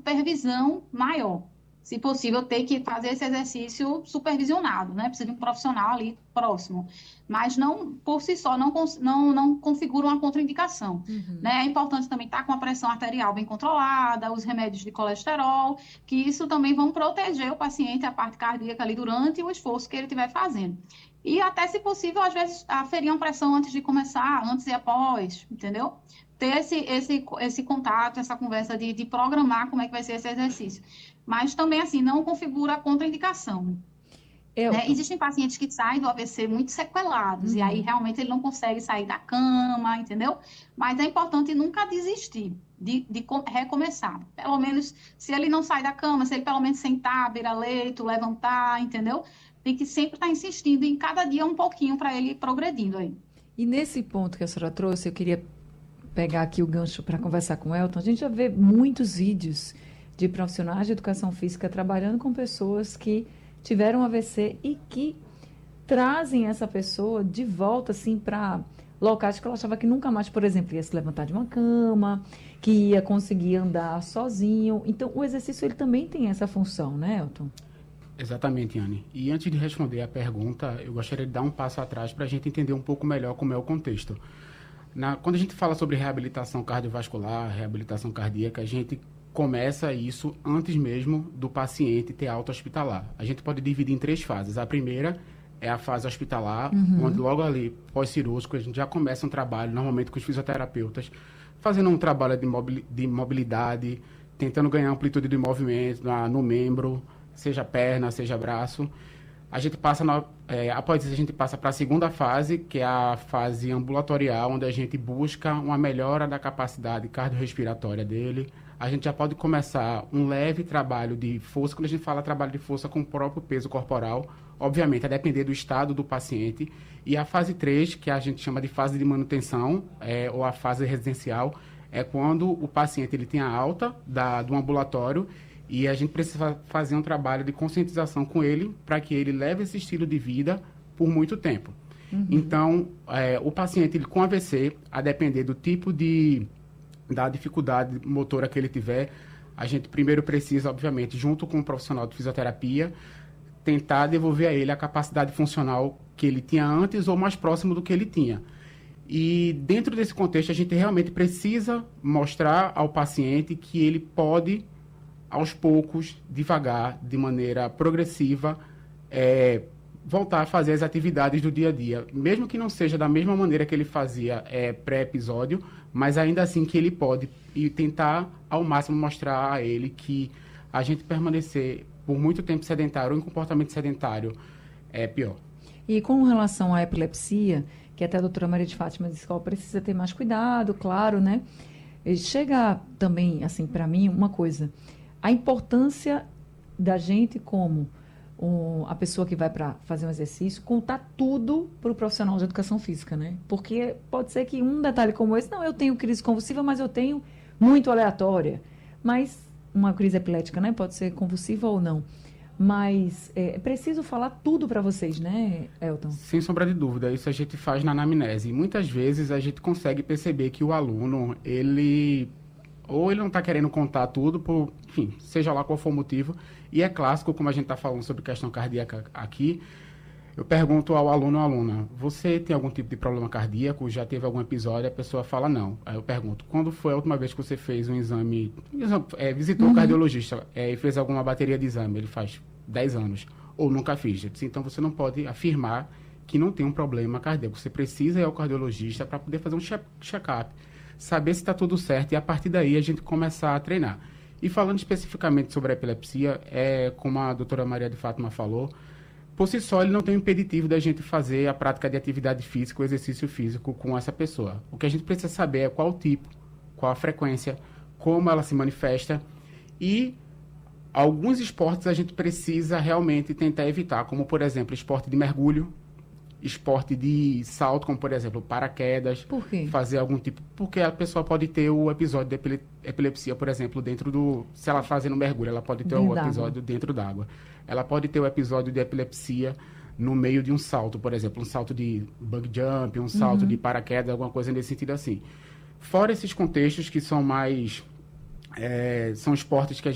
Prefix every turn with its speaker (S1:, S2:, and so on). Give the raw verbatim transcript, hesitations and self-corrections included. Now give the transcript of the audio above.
S1: supervisão maior. Se possível, ter que fazer esse exercício supervisionado, né? Precisa de um profissional ali próximo. Mas não, por si só, não, não, não configura uma contraindicação.
S2: Uhum.
S1: Né? É importante também estar com a pressão arterial bem controlada, os remédios de colesterol, que isso também vão proteger o paciente, a parte cardíaca ali durante o esforço que ele estiver fazendo. E até, se possível, às vezes, aferir uma pressão antes de começar, antes e após, entendeu? Ter esse, esse, esse contato, essa conversa de, de programar como é que vai ser esse exercício. Mas também, assim, não configura a contraindicação. Né?
S2: Elton.
S1: Existem pacientes que saem do A V C muito sequelados, e aí
S2: Uhum.
S1: realmente ele não consegue sair da cama, entendeu? Mas é importante nunca desistir de, de recomeçar. Pelo menos, se ele não sai da cama, se ele pelo menos sentar, virar leito, levantar, entendeu? Tem que sempre estar insistindo em cada dia um pouquinho para ele ir progredindo aí.
S2: E nesse ponto que a senhora trouxe, eu queria pegar aqui o gancho para conversar com o Elton. A gente já vê muitos vídeos de profissionais de educação física trabalhando com pessoas que tiveram A V C e que trazem essa pessoa de volta assim para locais que ela achava que nunca mais, por exemplo, ia se levantar de uma cama, que ia conseguir andar sozinho. Então, o exercício ele também tem essa função, né, Elton?
S3: Exatamente, Anne. E antes de responder a pergunta, eu gostaria de dar um passo atrás para a gente entender um pouco melhor como é o contexto. Na, quando a gente fala sobre reabilitação cardiovascular, reabilitação cardíaca, a gente começa isso antes mesmo do paciente ter alta hospitalar. A gente pode dividir em três fases. A primeira é a fase hospitalar, uhum. onde logo ali, pós-cirúrgico, a gente já começa um trabalho, normalmente com os fisioterapeutas, fazendo um trabalho de mobilidade, tentando ganhar amplitude de movimento na, no membro, seja perna, seja braço. A gente passa, na, é, após isso, a gente passa para a segunda fase, que é a fase ambulatorial, onde a gente busca uma melhora da capacidade cardiorrespiratória dele. A gente já pode começar um leve trabalho de força. Quando a gente fala trabalho de força com o próprio peso corporal, obviamente, a depender do estado do paciente. E a fase três, que a gente chama de fase de manutenção, é, ou a fase residencial, é quando o paciente ele tem a alta da, do ambulatório e a gente precisa fazer um trabalho de conscientização com ele para que ele leve esse estilo de vida por muito tempo. Uhum. Então, é, o paciente ele, com A V C, a depender do tipo de... da dificuldade motora que ele tiver, a gente primeiro precisa, obviamente, junto com o profissional de fisioterapia, tentar devolver a ele a capacidade funcional que ele tinha antes ou mais próximo do que ele tinha. E dentro desse contexto, a gente realmente precisa mostrar ao paciente que ele pode, aos poucos, devagar, de maneira progressiva, é, voltar a fazer as atividades do dia a dia, mesmo que não seja da mesma maneira que ele fazia é, pré-episódio, mas ainda assim que ele pode, e tentar ao máximo mostrar a ele que a gente permanecer por muito tempo sedentário ou em comportamento sedentário é pior.
S2: E com relação à epilepsia, que até a doutora Maria de Fátima disse que ela precisa ter mais cuidado, claro, né? Chega também, assim, para mim, uma coisa, a importância da gente como Um, a pessoa que vai para fazer um exercício, contar tudo para o profissional de educação física, né? Porque pode ser que um detalhe como esse, não, eu tenho crise convulsiva, mas eu tenho muito aleatória. Mas uma crise epilética, né? Pode ser convulsiva ou não. Mas é preciso falar tudo para vocês, né, Elton?
S3: Sem sombra de dúvida, isso a gente faz na anamnese. E muitas vezes a gente consegue perceber que o aluno, ele... ou ele não está querendo contar tudo, por, enfim, seja lá qual for o motivo. E é clássico, como a gente está falando sobre questão cardíaca aqui, eu pergunto ao aluno ou aluna, você tem algum tipo de problema cardíaco? Já teve algum episódio? A pessoa fala não. Aí eu pergunto, quando foi a última vez que você fez um exame, é, visitou o uhum. cardiologista é, e fez alguma bateria de exame? Ele faz dez anos. Ou nunca fiz. Eu disse, então você não pode afirmar que não tem um problema cardíaco. Você precisa ir ao cardiologista para poder fazer um check-up, saber se está tudo certo e a partir daí a gente começar a treinar. E falando especificamente sobre a epilepsia, é, como a doutora Maria de Fátima falou, por si só ele não tem um impeditivo da gente fazer a prática de atividade física, o exercício físico com essa pessoa. O que a gente precisa saber é qual o tipo, qual a frequência, como ela se manifesta e alguns esportes a gente precisa realmente tentar evitar, como por exemplo, esporte de mergulho, esporte de salto, como por exemplo, paraquedas.
S2: Por quê?
S3: Fazer algum tipo... Porque a pessoa pode ter o episódio de epile... epilepsia, por exemplo, dentro do... Se ela fazendo mergulho, ela pode ter o episódio dentro d'água. Ela pode ter o episódio de epilepsia no meio de um salto, por exemplo, um salto de bug jump, um salto uhum. de paraquedas, alguma coisa nesse sentido assim. Fora esses contextos que são mais... É, são esportes que a gente